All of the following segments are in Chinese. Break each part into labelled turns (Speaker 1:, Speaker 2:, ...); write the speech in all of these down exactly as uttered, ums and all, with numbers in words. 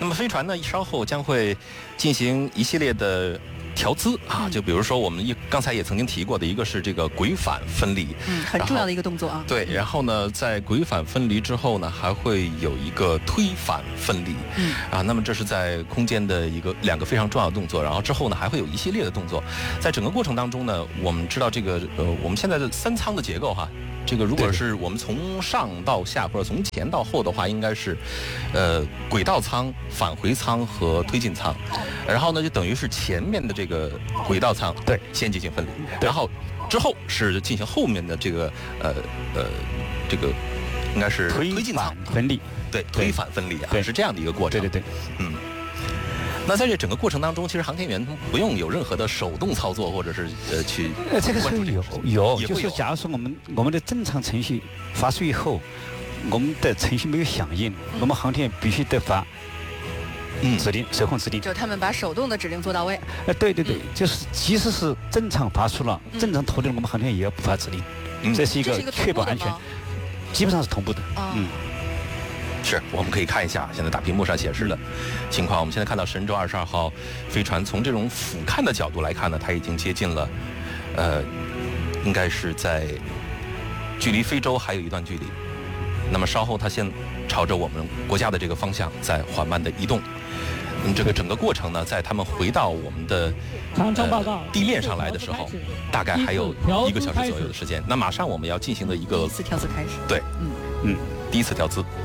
Speaker 1: 那么飞船呢，稍后将会进行一系列的调姿啊，就比如说我们一刚才也曾经提过的一个是这个轨返分离，
Speaker 2: 嗯，很重要的一个动作啊。
Speaker 1: 对，然后呢，在轨返分离之后呢，还会有一个推返分离，
Speaker 2: 嗯
Speaker 1: 啊，那么这是在空间的一个两个非常重要的动作，然后之后呢还会有一系列的动作，在整个过程当中呢，我们知道这个呃我们现在的三舱的结构哈。这个如果是我们从上到下或者从前到后的话，应该是，呃，轨道舱、返回舱和推进舱，然后呢就等于是前面的这个轨道舱
Speaker 3: 对
Speaker 1: 先进行分离，然后之后是进行后面的这个呃呃这个应该是推进舱
Speaker 3: 分离，
Speaker 1: 对，推返分离啊，是这样的一个过程。
Speaker 3: 对对对，
Speaker 1: 嗯。那在这整个过程当中，其实航天员不用有任何的手动操作，或者是呃去
Speaker 3: 呃这个是有有，
Speaker 1: 有
Speaker 3: 就是假如说我们我们的正常程序发出以后，我们的程序没有响应，
Speaker 2: 嗯、
Speaker 3: 我们航天员必须得发指令，手控指令。
Speaker 2: 就他们把手动的指令做到位。
Speaker 3: 呃，对对对，嗯、就是即使是正常发出了，
Speaker 2: 嗯、
Speaker 3: 正常脱离了，我们航天员也要不发指令，
Speaker 1: 嗯、
Speaker 3: 这是一个确保安全，基本上是同步的。
Speaker 2: 哦、
Speaker 3: 嗯。
Speaker 1: 是，我们可以看一下现在大屏幕上显示的情况。我们现在看到神舟二十二号飞船，从这种俯瞰的角度来看呢，它已经接近了，呃，应该是在距离非洲还有一段距离。那么稍后它先朝着我们国家的这个方向在缓慢的移动。嗯，这个整个过程呢，在他们回到我们的呃地面上来的时候，大概还有一个小时左右的时间。那马上我们要进行的一个
Speaker 2: 第一次调姿开始。
Speaker 1: 对，
Speaker 2: 嗯
Speaker 1: 嗯，第一次调姿。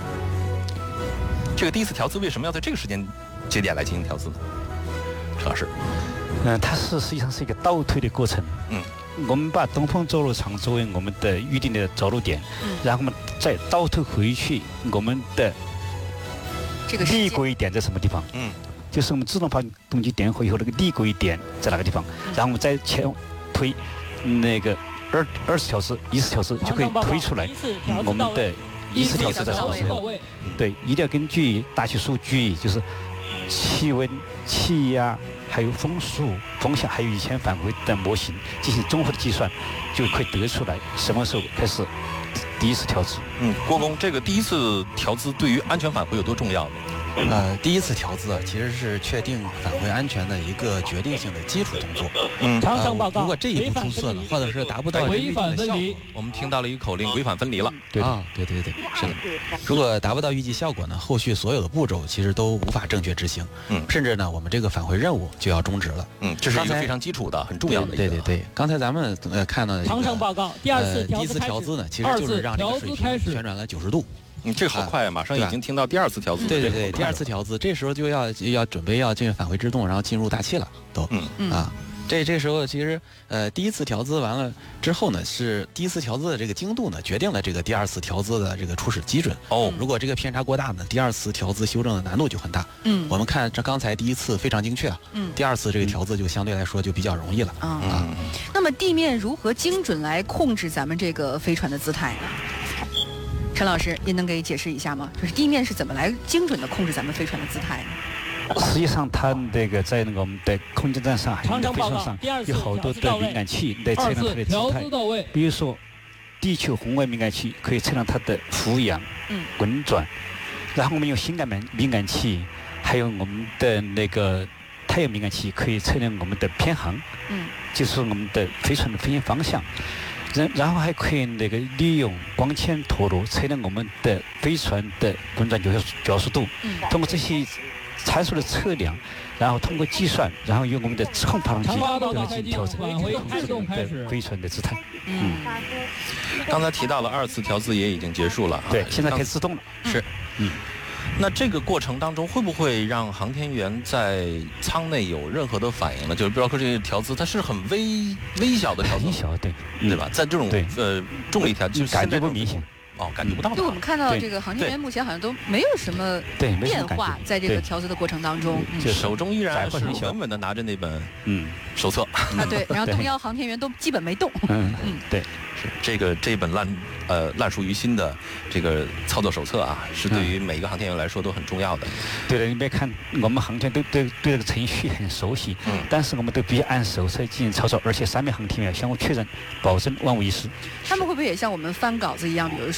Speaker 1: 这个第一次调姿为什么要在这个时间节点来进行调姿呢？陈老师，
Speaker 3: 嗯，它是实际上是一个倒推的过程。
Speaker 1: 嗯，
Speaker 3: 我们把东风着陆场作为我们的预定的着陆点，嗯、然后我们再倒推回去我们的
Speaker 2: 这个
Speaker 3: 立轨点在什么地方？
Speaker 1: 嗯，
Speaker 3: 就是我们自动发动机点火以后那个立轨点在哪个地方？嗯、然后我们再前推那个二二次调姿、一次调姿就可以推出来我们的。一次调姿在什么时候？对，一定要根据大气数据，就是气温、气压，还有风速、风向，还有以前返回的模型进行综合的计算，就可以得出来什么时候开始第一次调姿。
Speaker 1: 嗯，郭工，这个第一次调姿对于安全返回有多重要呢？
Speaker 4: 呃，第一次调姿其实是确定返回安全的一个决定性的基础动作。
Speaker 1: 嗯，
Speaker 4: 呃，如果这一步出错了，或者是达不到预定的效果，
Speaker 1: 我们听到了一个口令，轨返分离了。
Speaker 3: 对
Speaker 4: 啊，对对对，是的。如果达不到预计效果呢，后续所有的步骤其实都无法正确执行。
Speaker 1: 嗯，
Speaker 4: 甚至呢，我们这个返回任务就要终止了。
Speaker 1: 嗯，这是一个非常基础的、很重要的一个。
Speaker 4: 对对对，刚才咱们呃看到的
Speaker 5: 长程报告，第二次
Speaker 4: 第一次调姿呢，其实就是让这个水平旋转了九十度。
Speaker 1: 嗯，这个好快啊！马上已经听到第二次调姿。
Speaker 4: 对对对，第二次调姿，这时候就要要准备要进返回制动，然后进入大气了，都。
Speaker 1: 嗯
Speaker 4: 啊，这这时候其实呃第一次调姿完了之后呢，是第一次调姿的这个精度呢，决定了这个第二次调姿的这个初始基准。
Speaker 1: 哦，
Speaker 4: 如果这个偏差过大呢，第二次调姿修正的难度就很大。
Speaker 2: 嗯，
Speaker 4: 我们看这刚才第一次非常精确啊，
Speaker 2: 嗯，
Speaker 4: 第二次这个调姿就相对来说就比较容易了。
Speaker 2: 啊
Speaker 4: 啊。
Speaker 2: 那么地面如何精准来控制咱们这个飞船的姿态呢？陈老师，您能给解释一下吗？就是地面是怎么来精准的控制咱们飞船的姿态呢？
Speaker 3: 实际上，它那个在那个我们的空间站上，还有飞船上有好多的敏感器来测量它的姿态。比如说，地球红外敏感器可以测量它的俯仰、
Speaker 2: 嗯、
Speaker 3: 滚转，然后我们用心感敏敏感器，还有我们的那个太阳敏感器可以测量我们的偏航，
Speaker 2: 嗯，
Speaker 3: 就是我们的飞船的飞行方向。然然后还可以那个利用光纤陀螺测量我们的飞船的滚转角角速度。
Speaker 2: 嗯，
Speaker 3: 通过这些参数的测量，然后通过计算，然后用我们的自控发动机来进行调整，控制我们的飞船的姿态。
Speaker 2: 嗯，
Speaker 1: 刚才提到了二次调姿也已经结束了，
Speaker 3: 对，现在可以自动了。
Speaker 1: 是，嗯。那这个过程当中会不会让航天员在舱内有任何的反应呢？就是比如说这个调姿，它是很微微小的调姿，
Speaker 3: 很小，对，
Speaker 1: 对吧？在这种呃重力调，就
Speaker 3: 感觉不明显。
Speaker 1: 哦，感觉不到。
Speaker 2: 就我们看到这个航天员目前好像都没有什么变化，在这个调姿的过程当中，
Speaker 1: 就手中依然是稳稳的拿着那本嗯手册
Speaker 2: 啊，对，然后东幺航天员都基本没动。
Speaker 3: 嗯嗯，对，
Speaker 1: 是这个这本烂呃烂熟于心的这个操作手册啊，是对于每一个航天员来说都很重要的。
Speaker 3: 对的，你别看我们航天都对对这个程序很熟悉，嗯，但是我们都必须按手册进行操作，而且三名航天员相互确认，保证万无一失。
Speaker 2: 他们会不会也像我们翻稿子一样，比如说？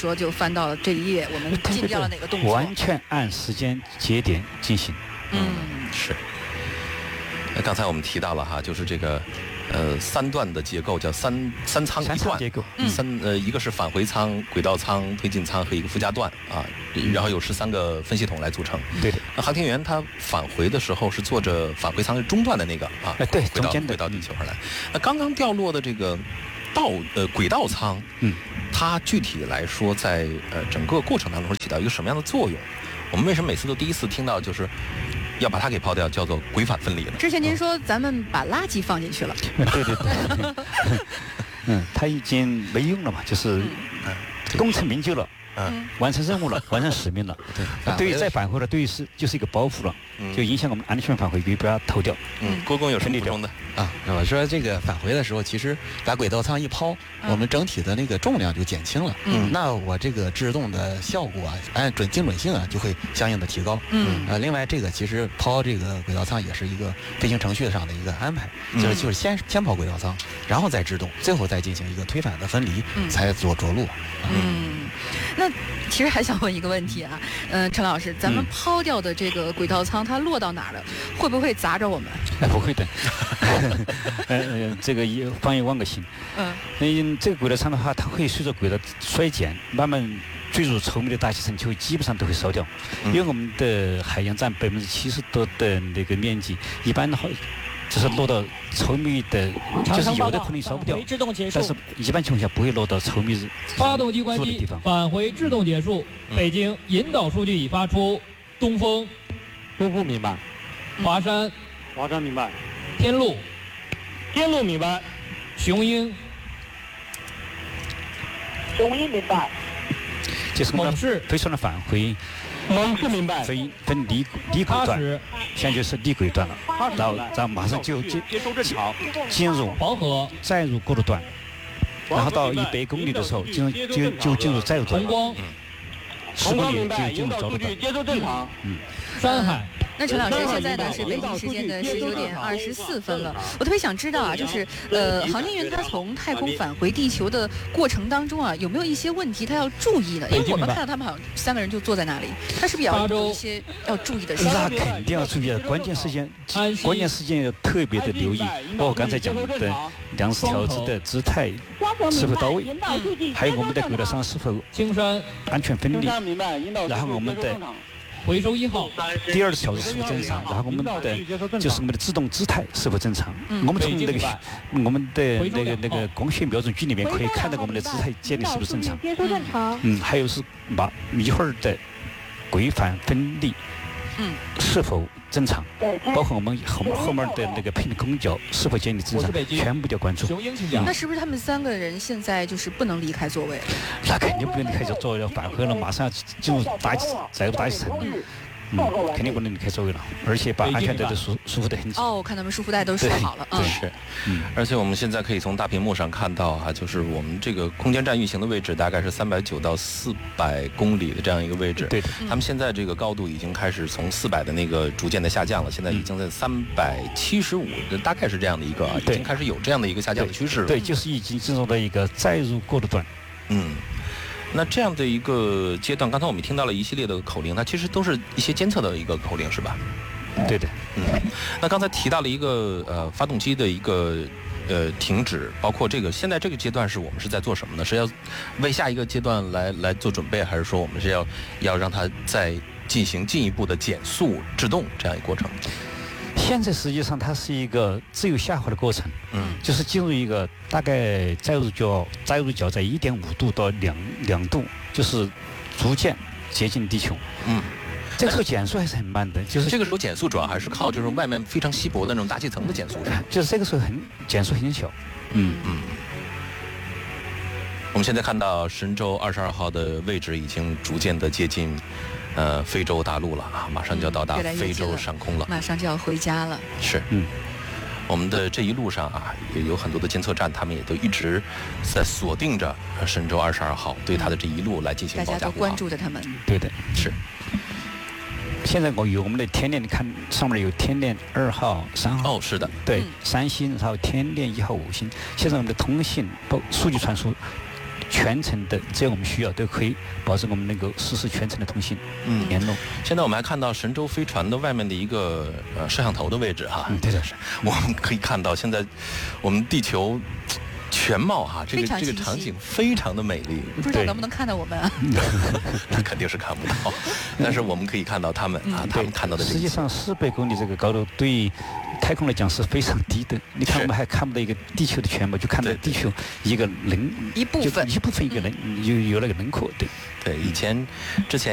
Speaker 2: 说就翻到了这一页，我们进掉了哪个动作？
Speaker 3: 完全按时间节点进行。
Speaker 2: 嗯，
Speaker 1: 是。那刚才我们提到了哈，就是这个。呃，三段的结构叫三三舱一段，
Speaker 3: 结构，
Speaker 1: 嗯、三呃一个是返回舱、轨道舱、推进舱和一个附加段啊，然后有十三个分系统来组成。
Speaker 3: 对的。
Speaker 1: 那航天员他返回的时候是坐着返回舱中段的那个啊，
Speaker 3: 哎对，
Speaker 1: 回到回到地球上来。那刚刚掉落的这个道呃轨道舱，嗯，它具体来说在呃整个过程当中起到一个什么样的作用？我们为什么每次都第一次听到就是？要把它给抛掉，叫做轨返分离了。
Speaker 2: 之前您说咱们把垃圾放进去了，
Speaker 3: 对对对，嗯，它已经没用了嘛，就是功成名就了，嗯，完成任务了，完成使命了。对，对于再返回了，对于是就是一个包袱了，就影响我们安全返回，可以把它投掉。
Speaker 1: 嗯，郭工有什么补充的
Speaker 4: 啊？我说这个返回的时候，其实把轨道舱一抛，我们整体的那个重量就减轻了。嗯，那我这个制动的效果啊，按准精准性啊，就会相应的提高。嗯，呃，另外这个其实抛这个轨道舱也是一个飞行程序上的一个安排，就是就是先先抛轨道舱，然后再制动，最后再进行一个推返的分离，才做着陆。
Speaker 2: 嗯，那其实还想问一个问题啊，嗯，陈老师，咱们抛掉的这个轨道舱，它落到哪儿了？会不会砸着我们？
Speaker 3: 哎，不会的。呃，这个也放眼望个心。嗯，嗯，这个轨道舱的话，它会随着轨道衰减，慢慢坠入稠密的大气层，就基本上都会烧掉。因为我们的海洋占百分之七十多的那个面积，一般的话就是落到稠密的，就是有的可能烧不掉，但是一般情况下不会落到稠密
Speaker 5: 发动机关机，返回制动结束。北京引导数据已发出。东风，
Speaker 6: 东风明白。
Speaker 5: 华山，
Speaker 6: 华山明白。
Speaker 5: 天路，
Speaker 6: 天路明白。
Speaker 5: 雄鹰，
Speaker 6: 雄鹰明白。
Speaker 3: 这是我们飞船的返回。
Speaker 6: 猛士明白。
Speaker 3: 分分离离轨段，现在就是离轨段了，然后然后马上就进进入
Speaker 5: 黄河，
Speaker 3: 再入过渡段，然后到一百公里的时候进入就就进入载入段。
Speaker 5: 红光。
Speaker 3: 十公里就进入着陆段。
Speaker 6: 接收正常。
Speaker 5: 嗯。山海。
Speaker 2: 那陈老师，现在呢是北京时间的十九点二十四分了。我特别想知道啊，就是呃，航天员他从太空返回地球的过程当中啊，有没有一些问题他要注意的？因为我们看到他们好像三个人就坐在那里，他是不是要有一些要注意的事情？
Speaker 3: 那肯定要注意的，关键时间，关键时间要特别的留意。包括刚才讲的两次调姿的姿态是否到位，还有我们的轨道上是否
Speaker 5: 青山
Speaker 3: 安全分离，然后我们的。
Speaker 5: 回收一号，
Speaker 3: 第二次调整是否正常？然后我们的就是我们的制动姿态是否正常？嗯、我们从那个我们的那个那个光学瞄准镜里面可以看到我们的姿态建立是不是正常？嗯，还有是把一会儿的轨返分离，嗯，是否正常？包括我们后后面的那个配的空调是否建立正常？全部都要关注。
Speaker 2: 那是不是他们三个人现在就是不能离开座位？
Speaker 3: 那肯定不能离开座位，要返回了，马上要进入大气载入大气层。嗯，肯定不能离开座位了，而且把安全带都束束缚得很紧。
Speaker 2: 哦，我看他们束缚带都束好了。
Speaker 1: 对，是。嗯，而且我们现在可以从大屏幕上看到哈，就是我们这个空间站运行的位置大概是三百九到四百公里的这样一个位置。
Speaker 3: 对的。
Speaker 1: 他们现在这个高度已经开始从四百的那个逐渐的下降了，现在已经在三百七十五，大概是这样的一个，已经开始有这样的一个下降的趋势了。
Speaker 3: 对，就是已经进入了一个载入过渡段。
Speaker 1: 嗯。那这样的一个阶段，刚才我们听到了一系列的口令，它其实都是一些监测的一个口令，是吧？
Speaker 3: 对的。
Speaker 1: 嗯。那刚才提到了一个呃发动机的一个呃停止，包括这个现在这个阶段是我们是在做什么呢？是要为下一个阶段来来做准备，还是说我们是要要让它再进行进一步的减速制动这样一个过程？
Speaker 3: 现在实际上它是一个自由下滑的过程，嗯，就是进入一个大概载入角载入角在一点五度到两两度，就是逐渐接近地球，嗯，这个时候减速还是很慢的，就是
Speaker 1: 这个时候减速主要还是靠就是外面非常稀薄的那种大气层的减速，
Speaker 3: 就是这个时候很减速很小，嗯嗯。
Speaker 1: 我们现在看到神舟二十二号的位置已经逐渐的接近。呃，非洲大陆了啊，马上就要到达非洲上空了，
Speaker 2: 马上就要回家了。
Speaker 1: 是，嗯，我们的这一路上啊，也有很多的监测站，他们也都一直在锁定着神舟二十二号，对它的这一路来进行保驾护航。
Speaker 2: 大家都关注着他们。
Speaker 3: 对的，
Speaker 1: 是。
Speaker 3: 现在我有我们的天链，你看上面有天链二号、三号。
Speaker 1: 哦，是的。
Speaker 3: 对，三星，然后天链一号、五星。现在我们的通信、包数据传输。 全程的，只要我们需要，都可以保证我们能够实时全程的通信、嗯、联络。
Speaker 1: 现在我们还看到神舟飞船的外面的一个呃摄像头的位置哈，
Speaker 3: 嗯，对的是。
Speaker 1: 我们可以看到现在我们地球全貌哈，这个这个场景非常的美丽。
Speaker 2: 不知道能不能看到我们啊？
Speaker 1: 那肯定是看不到，但是我们可以看到他们啊，他们看到的。
Speaker 3: 实际上，四百公里这个高度对于太空来讲是非常低的。你看，我们还看不到一个地球的全貌，就看到地球一个轮
Speaker 2: 一部分
Speaker 3: 一部分一个人有有那个轮廓。对
Speaker 1: 对，以前之前。